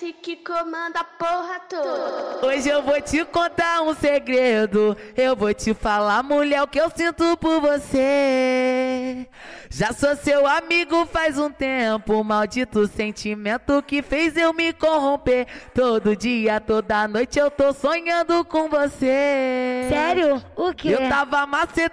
S que comanda a porra toda. Hoje eu vou te contar um segredo. Eu vou te falar, mulher, o que eu sinto por você. Já sou seu amigo faz um tempo. Maldito sentimento que fez eu me corromper. Todo dia, toda noite eu tô sonhando com você. Sério? O quê? Eu tava macetando